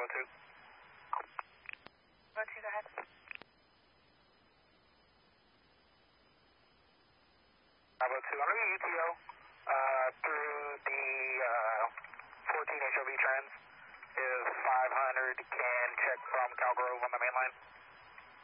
502. 502, go ahead. 502, I'm going to UTO through the 14 HOV trans. If 500 can check from Cal Grove on the main line.